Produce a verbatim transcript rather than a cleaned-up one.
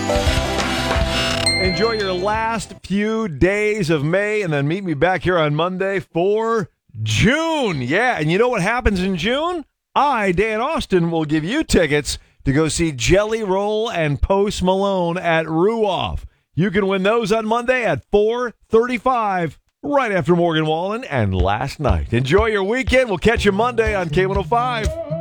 Enjoy your last few days of May, and then meet me back here on Monday for June. Yeah, and you know what happens in June? I, Dan Austin, will give you tickets to go see Jelly Roll and Post Malone at Ruoff. You can win those on Monday at four thirty-five, right after Morgan Wallen and Last Night. Enjoy your weekend. We'll catch you Monday on K one oh five.